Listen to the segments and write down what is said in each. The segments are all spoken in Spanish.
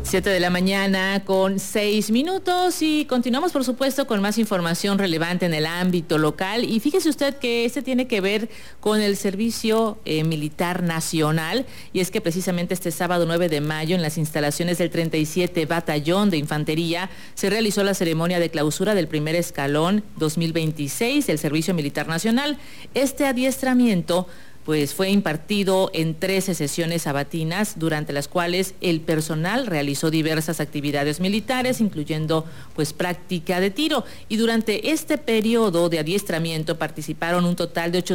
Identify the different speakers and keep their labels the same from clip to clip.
Speaker 1: 7:06 y continuamos, por supuesto, con más información relevante en el ámbito local. Y fíjese usted que este tiene que ver con el Servicio Militar Nacional, y es que precisamente este sábado 9 de mayo en las instalaciones del 37 Batallón de Infantería se realizó la ceremonia de clausura del primer escalón 2026 del Servicio Militar Nacional. Este adiestramiento pues fue impartido en 13 sesiones sabatinas, durante las cuales el personal realizó diversas actividades militares, incluyendo pues práctica de tiro. Y durante este periodo de adiestramiento participaron un total de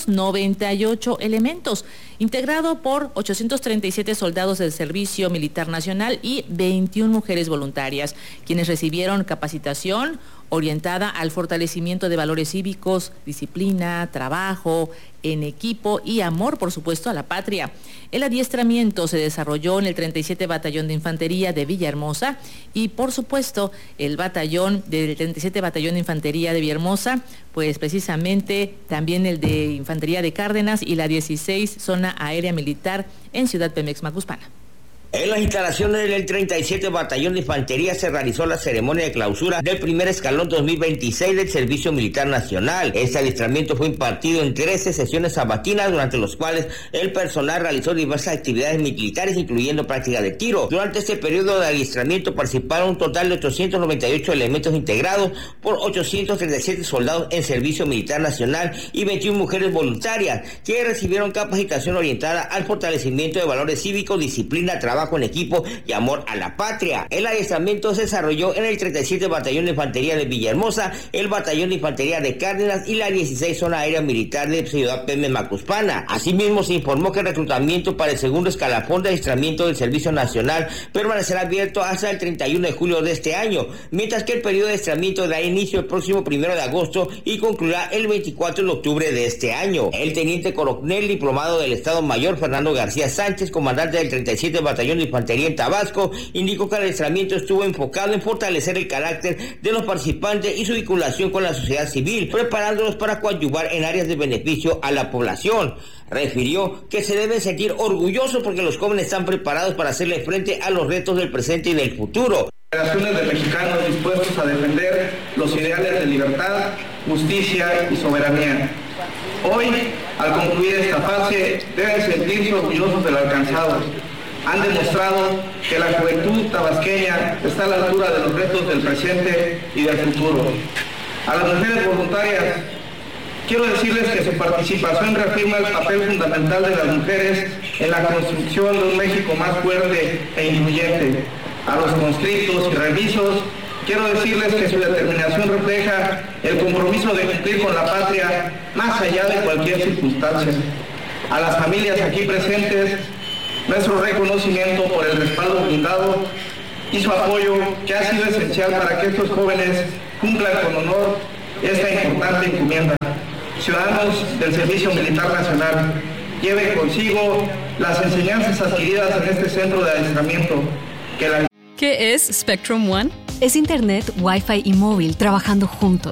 Speaker 1: 898 elementos, integrado por 837 soldados del Servicio Militar Nacional y 21 mujeres voluntarias, quienes recibieron capacitación orientada al fortalecimiento de valores cívicos, disciplina, trabajo en equipo y amor, por supuesto, a la patria. El adiestramiento se desarrolló en el 37 Batallón de Infantería de Villahermosa y, por supuesto, el batallón del 37 Batallón de Infantería de Villahermosa, pues precisamente también el de Infantería de Cárdenas y la 16 Zona Aérea Militar en Ciudad Pemex Macuspana.
Speaker 2: En las instalaciones del 37 Batallón de Infantería se realizó la ceremonia de clausura del primer escalón 2026 del Servicio Militar Nacional. Este adiestramiento fue impartido en 13 sesiones sabatinas, durante los cuales el personal realizó diversas actividades militares, incluyendo práctica de tiro. Durante este periodo de adiestramiento participaron un total de 898 elementos integrados por 837 soldados en Servicio Militar Nacional y 21 mujeres voluntarias, que recibieron capacitación orientada al fortalecimiento de valores cívicos, disciplina, trabajo en equipo y amor a la patria. El adiestramiento se desarrolló en el 37 Batallón de Infantería de Villahermosa, el Batallón de Infantería de Cárdenas y la 16 Zona Aérea Militar de Ciudad Pemex Macuspana. Asimismo, se informó que el reclutamiento para el segundo escalafón de adiestramiento del Servicio Nacional permanecerá abierto hasta el 31 de julio de este año, mientras que el periodo de adiestramiento dará inicio el próximo 1 de agosto y concluirá el 24 de octubre de este año. El teniente coronel diplomado del Estado Mayor Fernando García Sánchez, comandante del 37 Batallón de Infantería en Tabasco, indicó que el adiestramiento estuvo enfocado en fortalecer el carácter de los participantes y su vinculación con la sociedad civil, preparándolos para coadyuvar en áreas de beneficio a la población. Refirió que se deben sentir orgullosos porque los jóvenes están preparados para hacerle frente a los retos del presente y del futuro.
Speaker 3: Generaciones de mexicanos dispuestos a defender los ideales de libertad, justicia y soberanía. Hoy, al concluir esta fase, deben sentirse orgullosos de lo alcanzado. Han demostrado que la juventud tabasqueña está a la altura de los retos del presente y del futuro. A las mujeres voluntarias, quiero decirles que su participación reafirma el papel fundamental de las mujeres en la construcción de un México más fuerte e incluyente. A los conscriptos y revisos, quiero decirles que su determinación refleja el compromiso de cumplir con la patria más allá de cualquier circunstancia. A las familias aquí presentes, nuestro reconocimiento por el respaldo brindado y su apoyo, que ha sido esencial para que estos jóvenes cumplan con honor esta importante encomienda. Ciudadanos del Servicio Militar Nacional, lleven consigo las enseñanzas adquiridas en este centro de adiestramiento.
Speaker 4: ¿Qué es Spectrum One?
Speaker 5: Es internet, Wi-Fi y móvil trabajando juntos.